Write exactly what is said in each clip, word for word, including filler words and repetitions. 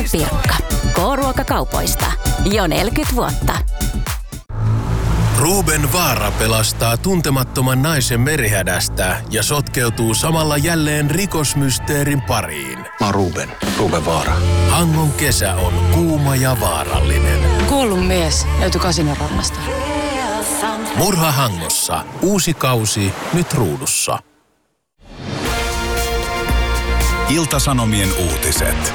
Pirkka. K-ruokakaupoista. Jo neljäkymmentä vuotta. Ruben Vaara pelastaa tuntemattoman naisen merihädästä ja sotkeutuu samalla jälleen rikosmysteerin pariin. Mä oon Ruben, Ruben Vaara. Hangon kesä on kuuma ja vaarallinen. Kuollut mies löytyi Kasinorannasta. Murha Hangossa. Uusi kausi nyt ruudussa. Ilta-Sanomien uutiset.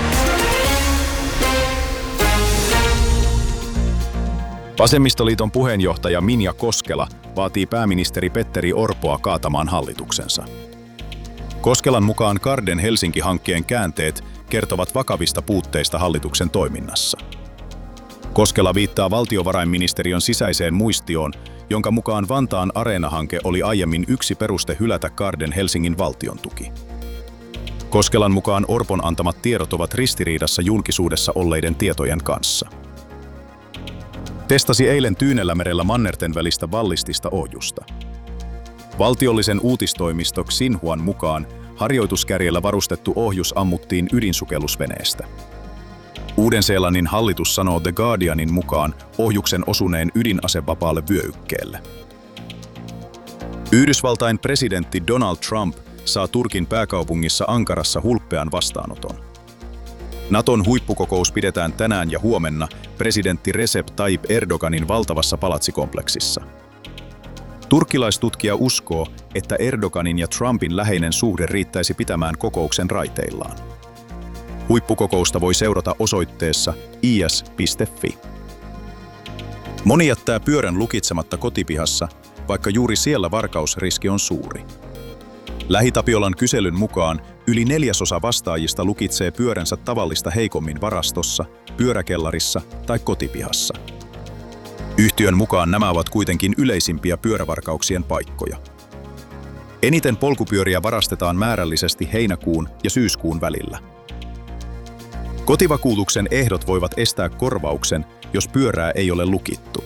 Vasemmistoliiton puheenjohtaja Minja Koskela vaatii pääministeri Petteri Orpoa kaatamaan hallituksensa. Koskelan mukaan Garden Helsinki-hankkeen käänteet kertovat vakavista puutteista hallituksen toiminnassa. Koskela viittaa valtiovarainministeriön sisäiseen muistioon, jonka mukaan Vantaan Areena-hanke oli aiemmin yksi peruste hylätä Garden Helsingin valtiontuki. Koskelan mukaan Orpon antamat tiedot ovat ristiriidassa julkisuudessa olleiden tietojen kanssa. Testasi eilen Tyynellämerellä mannerten välistä ballistista ohjusta. Valtiollisen uutistoimisto Xinhuan mukaan harjoituskärjellä varustettu ohjus ammuttiin ydinsukellusveneestä. Uuden-Seelannin hallitus sanoo The Guardianin mukaan ohjuksen osuneen ydinasevapaalle vyöhykkeelle. Yhdysvaltain presidentti Donald Trump saa Turkin pääkaupungissa Ankarassa hulppean vastaanoton. Naton huippukokous pidetään tänään ja huomenna presidentti Recep Tayyip Erdoganin valtavassa palatsikompleksissa. Turkkilaistutkija uskoo, että Erdoganin ja Trumpin läheinen suhde riittäisi pitämään kokouksen raiteillaan. Huippukokousta voi seurata osoitteessa i s piste f i. Moni jättää pyörän lukitsematta kotipihassa, vaikka juuri siellä varkausriski on suuri. Lähitapiolan kyselyn mukaan yli neljäsosa vastaajista lukitsee pyöränsä tavallista heikommin varastossa, pyöräkellarissa tai kotipihassa. Yhtiön mukaan nämä ovat kuitenkin yleisimpiä pyörävarkauksien paikkoja. Eniten polkupyöriä varastetaan määrällisesti heinäkuun ja syyskuun välillä. Kotivakuutuksen ehdot voivat estää korvauksen, jos pyörää ei ole lukittu.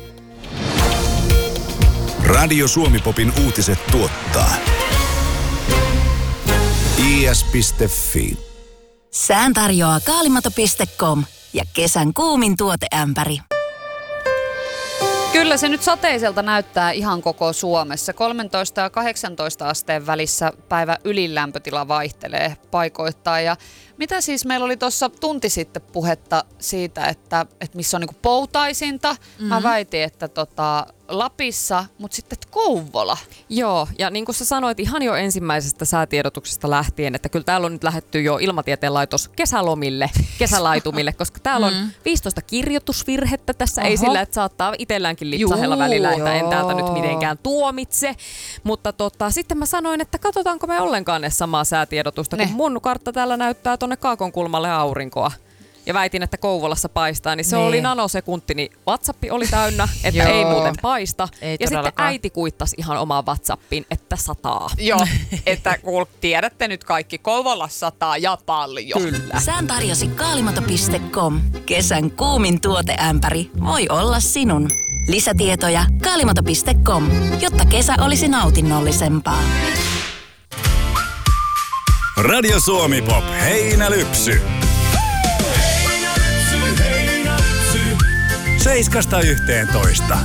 Radio Suomi-popin uutiset tuottaa i s piste f i. Sään tarjoaa kaalimato piste com ja kesän kuumin tuoteämpäri. Kyllä se nyt sateiselta näyttää ihan koko Suomessa. kolmetoista ja kahdeksantoista asteen välissä päivä ylilämpötila vaihtelee paikoittain. Ja mitä siis meillä oli tuossa tunti sitten puhetta siitä, että, että missä on niinku poutaisinta. Mm-hmm. Mä väitin, että tota, Lapissa, mutta sitten Kouvola. Joo, ja niin kuin sä sanoit ihan jo ensimmäisestä säätiedotuksesta lähtien, että kyllä täällä on nyt lähdetty jo Ilmatieteen laitos kesälomille, kesälaitumille, koska täällä on mm. viisitoista kirjoitusvirhettä tässä. Oho. Ei sillä, että saattaa itselläänkin lipsahella välillä, että en täältä nyt mitenkään tuomitse. Mutta tota, sitten mä sanoin, että katsotaanko me ollenkaan edes samaa säätiedotusta, kun ne. Mun kartta täällä näyttää tonne Kaakonkulmalle aurinkoa. Ja väitin, että Kouvolassa paistaa, niin se niin. oli nanosekunti, niin WhatsApp oli täynnä, että ei muuten paista. Ei ja sitten äiti kuittasi ihan omaan WhatsAppiin, että sataa. Joo, että kuul, tiedätte nyt kaikki, Kouvolassa sataa ja paljon. Kyllä. Sään tarjosi kaalimato piste com. Kesän kuumin tuoteämpäri voi olla sinun. Lisätietoja kaalimato piste com, jotta kesä olisi nautinnollisempaa. Radio Suomi-pop, heinälypsy. Seiskasta yhteentoista.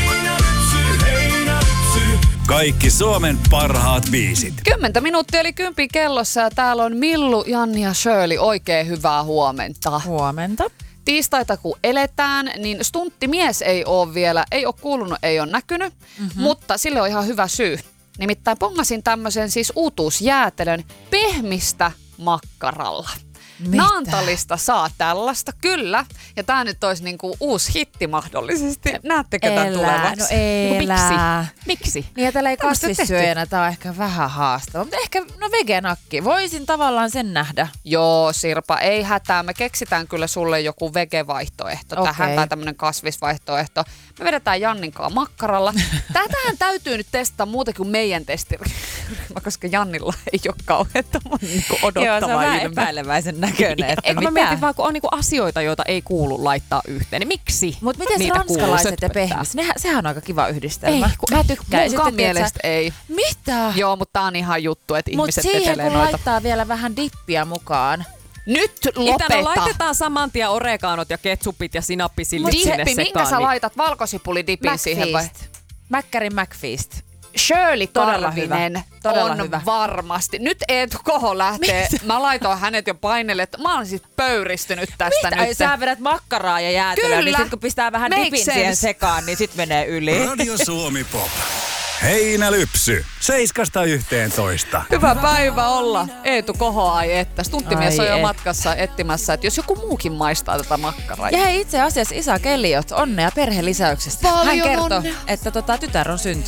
Kaikki Suomen parhaat biisit. Kymmentä minuuttia eli kympi kellossa ja täällä on Millu, Janni ja Shirley. Oikein hyvää huomenta. Huomenta. Tiistaita kun eletään, niin stunttimies ei ole vielä, ei ole kuulunut, ei ole näkynyt, mm-hmm. mutta sille on ihan hyvä syy. Nimittäin pongasin tämmöisen siis uutuusjäätelön pehmistä makkaralla. Mitä? Naantalista saa tällaista, kyllä. Ja tää nyt olisi niinku uusi hitti mahdollisesti. Näettekö tämän tulevaksi? No elää. Miksi? Miksi? Niin ja tällä ei kasvissyöjänä tää on ehkä vähän haastava. Mutta ehkä no vegenakki. Voisin tavallaan sen nähdä. Joo Sirpa, ei hätää. Me keksitään kyllä sulle joku vegevaihtoehto. Okay. Tähän tai tämmönen kasvisvaihtoehto. Me vedetään Janninkaan makkaralla. Tätähän täytyy nyt testata muuta kuin meidän testiryhmä, koska Jannilla ei ole kauhean niinku odottava Joo, se on vähän ilme. epäileväisen näköinen. Että Eikö mä mietin vaan, kun on niinku asioita, joita ei kuulu laittaa yhteen, niin miksi Mutta miten niitä ranskalaiset ja pehmis? Nehän, sehän on aika kiva yhdistelmä. Ei, mä tykkään. Munkaan mielestä ei. Mitä? Joo, mutta tää on ihan juttu, että Mut ihmiset siihen, vetelee kun noita. laittaa vielä vähän dippiä mukaan, Nyt lopeta. Itano, laitetaan saman tien oregaanot ja ketsupit ja sinappisillit sinne Dippi, sekaan. minkä sä niin- laitat? Valkosipulidipin siihen vai? Mäkkärin McFeast. Shirley Todella Karvinen hyvä. Todella on hyvä. varmasti. Nyt Eetu Koho lähtee. Mä laitoin hänet jo painelle, että mä oon siis pöyristynyt tästä Mitä? nyt. Sä vedät makkaraa ja jäätelöä, niin Kyllä. sit kun pistää vähän Make dipin sense. siihen sekaan, niin sit menee yli. Radio Suomi Pop. Heinälypsy. Seiskasta yhteentoista. Hyvä päivä olla. Eetu Koho, ai että. Stunttimies Ai on jo et. matkassa etsimässä, että jos joku muukin maistaa tätä makkaraa. Ja hei, itse asiassa Isa Kelliot, onnea perhelisäyksestä. Paljon Hän kertoi, onnea. että tota, tytär on syntynyt.